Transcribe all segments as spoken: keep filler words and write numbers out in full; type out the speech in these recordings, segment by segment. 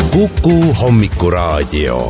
Kuku Hommikuraadio.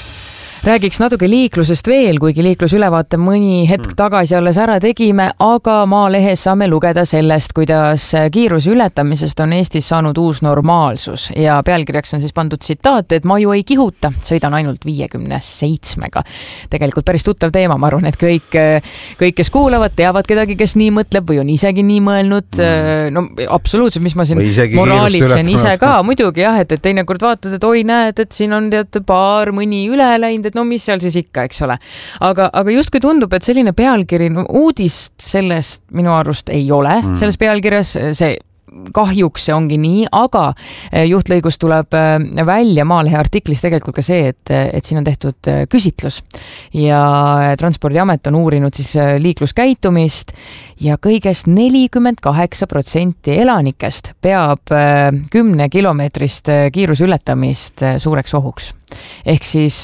Räägiks natuke liiklusest veel, kuigi liiklusülevaate mõni hetk tagasi alles ära tegime, aga Maalehes saame lugeda sellest, kuidas kiiruse ületamisest on Eestis saanud uus normaalsus ja pealkirjaks on siis pandud tsitaat, et ma ju ei kihuta, sõidan ainult viiekümne seitsmega. Tegelikult päris tuttav teema, ma arvan, et kõik, kõik kes kuulavad, teavad kedagi, kes nii mõtleb või on isegi nii mõelnud. No absoluutselt, mis ma siin moraalitsen ise ka, muidugi jah, et, et teinekord vaatad, et oi näed, et siin on tead paar mõni üle läinud, no mis seal siis ikka, eks ole. Aga, aga justkui tundub, et selline pealkiri, no, uudist sellest minu arust ei ole. Mm. Selles pealkirjas see kahjuks see ongi nii, aga juhtlõigus tuleb välja Maalehe artiklis tegelikult ka see, et, et siin on tehtud küsitlus ja Transpordiamet on uurinud siis liikluskäitumist ja kõigest nelikümmend kaheksa protsenti elanikest peab kümne kilomeetrist kiiruse ületamist suureks ohuks. Ehk siis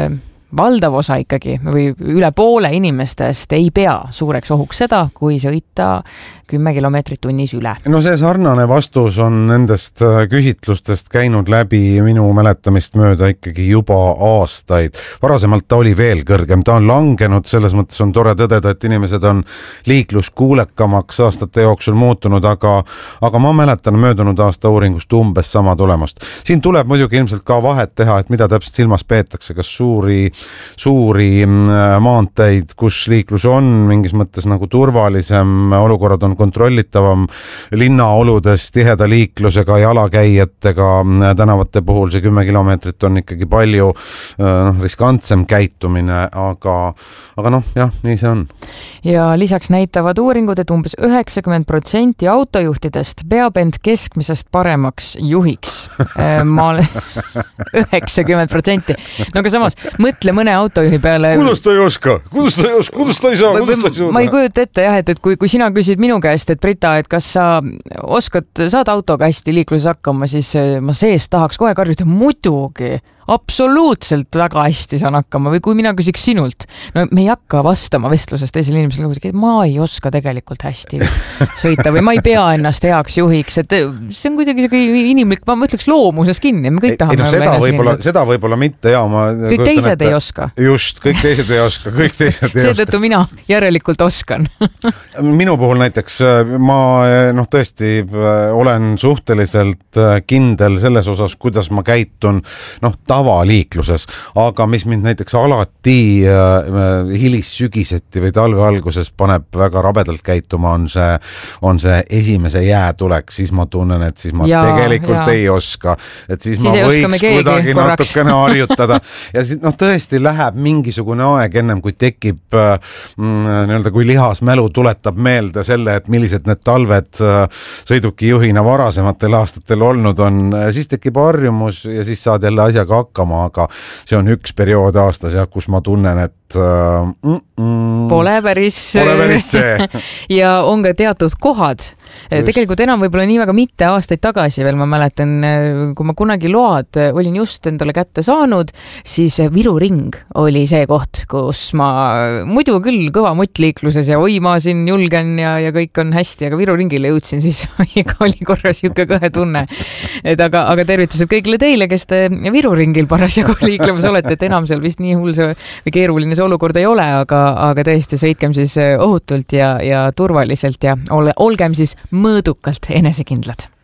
valdav osa ikkagi või üle poole inimestest ei pea suureks ohuks seda, kui sõita kümme kilomeetrit tunnis üle. No see sarnane vastus on nendest küsitlustest käinud läbi minu mäletamist mööda ikkagi juba aastaid. Varasemalt ta oli veel kõrgem, ta on langenud, selles mõttes on tore tõdeda, et inimesed on liikluskuulekamaks aastate jooksul muutunud, aga, aga ma mäletan möödunud aasta uuringust umbes sama tulemust. Siin tuleb muidugi ilmselt ka vahet teha, et mida täpselt silmas peetakse, kas suuri, suuri maanteid, kus liiklus on mingis mõttes nagu turvalisem, olukorrad on kontrollitavam linnaoludes tiheda liiklusega, jalakäijatega tänavate puhul see kümme kilomeetrit on ikkagi palju noh, riskantsem käitumine, aga, aga noh, jah, nii see on. Ja lisaks näitavad uuringud, et umbes üheksakümmend protsenti autojuhtidest peab end keskmisest paremaks juhiks. Ma olen üheksakümmend protsenti. No aga samas, mõtle mõne autojuhi peale. Kuidas ta ei oska? Kuidas ta ei oska? Kuidas ta ei saa? Kuidas ta ei suuda? Ma ei kujuta ette jah, et, et kui, kui sina küsid minu käest, et Brita, et kas sa oskad, saad autoga hästi liikluses hakkama, siis ma sees tahaks kohe karjuda muidugi. Absoluutselt väga hästi saan hakkama või kui mina küsiks sinult, no me ei hakka vastama vestluses teisele inimesele, et ma ei oska tegelikult hästi sõita või ma ei pea ennast heaks juhiks, et see on kuidagi inimlik, ma mõtleks loomuses kinni, me kõik tahame. Ei, no seda võib-olla, seda võib-olla mitte, jaa. Ma kõik kujutan, teised et, ei oska. Just, kõik teised ei oska, kõik teised ei oska. Seetõttu mina järelikult oskan. Minu puhul näiteks ma noh, tõesti olen suhteliselt kindel selles osas, kuidas ma käitun, noh, tavaliikluses, aga mis mind näiteks alati äh, hilis sügiseti või talve alguses paneb väga rabedalt käituma, on see, on see esimese jäätulek, siis ma tunnen, et siis ma ja, ja. Ei oska, et siis, siis ma võiks kuidagi korraks. Natukene harjutada ja siis noh, tõesti läheb mingisugune aeg ennem, kui tekib äh, nii-öelda, kui lihasmälu tuletab meelde selle, et millised need talved äh, sõidukijuhina varasematel aastatel olnud on, siis tekib harjumus ja siis saad jälle asjaga hakkama, aga see on üks periood aastas, jah, kus ma tunnen, et uh, mm, mm, pole päris, pole päris see. Ja on ka teatud kohad. Just. Tegelikult enam võib-olla nii väga mitte aastaid tagasi veel, ma mäletan, kui ma kunagi load olin just endale kätte saanud, siis Viru ring oli see koht, kus ma muidu küll kõva mutt liikluses ja oi, ma siin julgen ja, ja kõik on hästi, aga Viru ringile jõudsin, siis oli korras juke kõhe tunne. Et aga, aga tervitused kõigile teile, kes te Viru ringil parasjagu liiklemas olete, et enam seal vist nii hull see või keeruline see olukord ei ole, aga, aga tõesti sõitkem siis ohutult ja, ja turvaliselt ja ole, olgem siis mõõdukalt enesekindlad.